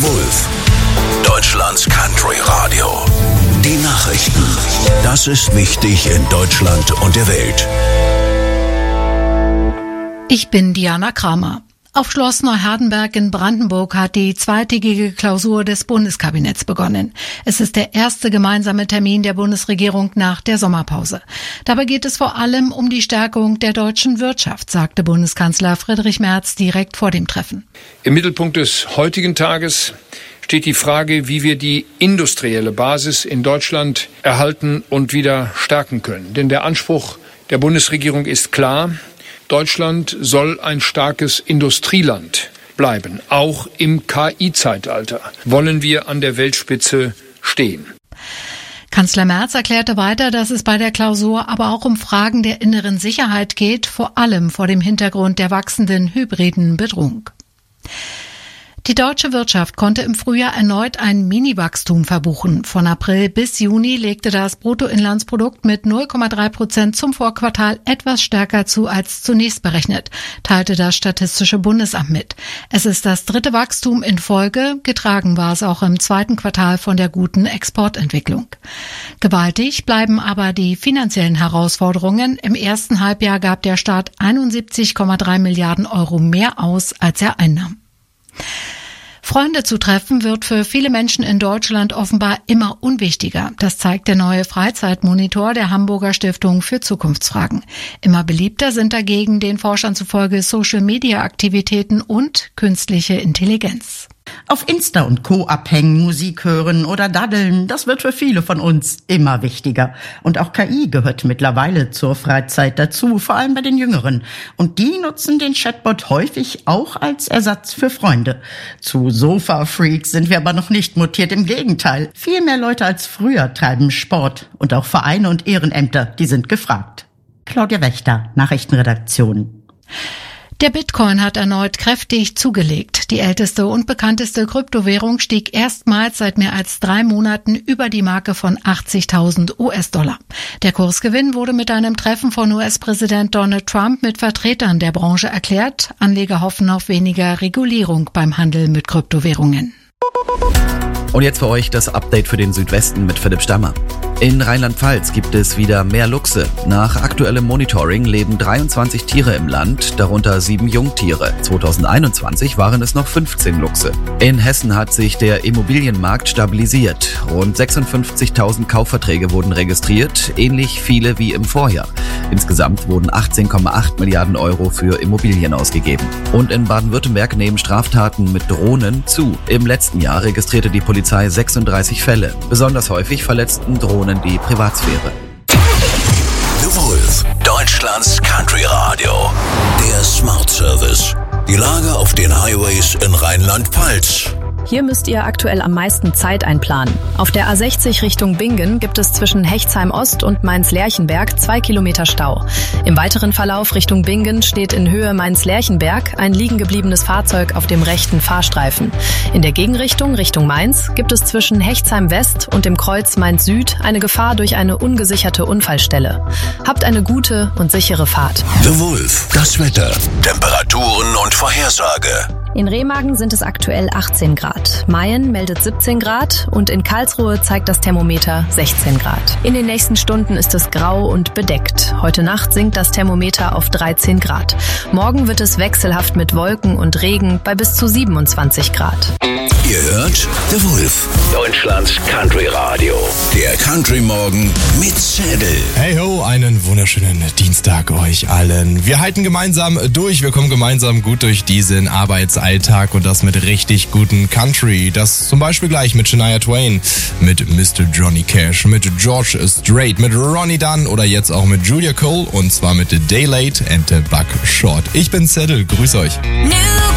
The Wolf, Deutschlands Country Radio. Die Nachrichten. Das ist wichtig in Deutschland und der Welt. Ich bin Diana Kramer. Auf Schloss Neuhardenberg in Brandenburg hat die zweitägige Klausur des Bundeskabinetts begonnen. Es ist der erste gemeinsame Termin der Bundesregierung nach der Sommerpause. Dabei geht es vor allem um die Stärkung der deutschen Wirtschaft, sagte Bundeskanzler Friedrich Merz direkt vor dem Treffen. Im Mittelpunkt des heutigen Tages steht die Frage, wie wir die industrielle Basis in Deutschland erhalten und wieder stärken können. Denn der Anspruch der Bundesregierung ist klar: Deutschland soll ein starkes Industrieland bleiben. Auch im KI-Zeitalter wollen wir an der Weltspitze stehen. Kanzler Merz erklärte weiter, dass es bei der Klausur aber auch um Fragen der inneren Sicherheit geht, vor allem vor dem Hintergrund der wachsenden hybriden Bedrohung. Die deutsche Wirtschaft konnte im Frühjahr erneut ein Mini-Wachstum verbuchen. Von April bis Juni legte das Bruttoinlandsprodukt mit 0,3% zum Vorquartal etwas stärker zu als zunächst berechnet, teilte das Statistische Bundesamt mit. Es ist das dritte Wachstum in Folge, getragen war es auch im zweiten Quartal von der guten Exportentwicklung. Gewaltig bleiben aber die finanziellen Herausforderungen. Im ersten Halbjahr gab der Staat 71,3 Milliarden Euro mehr aus, als er einnahm. Freunde zu treffen wird für viele Menschen in Deutschland offenbar immer unwichtiger. Das zeigt der neue Freizeitmonitor der Hamburger Stiftung für Zukunftsfragen. Immer beliebter sind dagegen den Forschern zufolge Social-Media-Aktivitäten und künstliche Intelligenz. Auf Insta und Co. abhängen, Musik hören oder daddeln, das wird für viele von uns immer wichtiger. Und auch KI gehört mittlerweile zur Freizeit dazu, vor allem bei den Jüngeren. Und die nutzen den Chatbot häufig auch als Ersatz für Freunde. Zu Sofa-Freaks sind wir aber noch nicht mutiert, im Gegenteil. Viel mehr Leute als früher treiben Sport. Und auch Vereine und Ehrenämter, die sind gefragt. Claudia Wächter, Nachrichtenredaktion. Der Bitcoin hat erneut kräftig zugelegt. Die älteste und bekannteste Kryptowährung stieg erstmals seit mehr als 3 Monaten über die Marke von 80.000 US-Dollar. Der Kursgewinn wurde mit einem Treffen von US-Präsident Donald Trump mit Vertretern der Branche erklärt. Anleger hoffen auf weniger Regulierung beim Handel mit Kryptowährungen. Und jetzt für euch das Update für den Südwesten mit Philipp Stammer. In Rheinland-Pfalz gibt es wieder mehr Luchse. Nach aktuellem Monitoring leben 23 Tiere im Land, darunter 7 Jungtiere. 2021 waren es noch 15 Luchse. In Hessen hat sich der Immobilienmarkt stabilisiert. Rund 56.000 Kaufverträge wurden registriert, ähnlich viele wie im Vorjahr. Insgesamt wurden 18,8 Milliarden Euro für Immobilien ausgegeben. Und in Baden-Württemberg nehmen Straftaten mit Drohnen zu. Im letzten Jahr registrierte die Polizei 36 Fälle. Besonders häufig verletzten Drohnen die Privatsphäre. The Wolf, Deutschlands Country Radio. Der Smart Service. Die Lage auf den Highways in Rheinland-Pfalz. Hier müsst ihr aktuell am meisten Zeit einplanen. Auf der A60 Richtung Bingen gibt es zwischen Hechtsheim Ost und Mainz-Lerchenberg 2 Kilometer Stau. Im weiteren Verlauf Richtung Bingen steht in Höhe Mainz-Lerchenberg ein liegen gebliebenes Fahrzeug auf dem rechten Fahrstreifen. In der Gegenrichtung Richtung Mainz gibt es zwischen Hechtsheim West und dem Kreuz Mainz Süd eine Gefahr durch eine ungesicherte Unfallstelle. Habt eine gute und sichere Fahrt. The Wolf, das Wetter, Temperaturen und Vorhersage. In Remagen sind es aktuell 18 Grad. Mayen meldet 17 Grad und in Karlsruhe zeigt das Thermometer 16 Grad. In den nächsten Stunden ist es grau und bedeckt. Heute Nacht sinkt das Thermometer auf 13 Grad. Morgen wird es wechselhaft mit Wolken und Regen bei bis zu 27 Grad. Ihr hört The Wolf, Deutschlands Country Radio. Der Country Morgen mit Zedel. Hey ho, einen wunderschönen Dienstag euch allen. Wir halten gemeinsam durch, wir kommen gemeinsam gut durch diesen Arbeitsalltag und das mit richtig guten Country. Das zum Beispiel gleich mit Shania Twain, mit Mr. Johnny Cash, mit George Strait, mit Ronnie Dunn oder jetzt auch mit Julia Cole und zwar mit The Day Late and the Buck Short. Ich bin Zedel, grüß euch.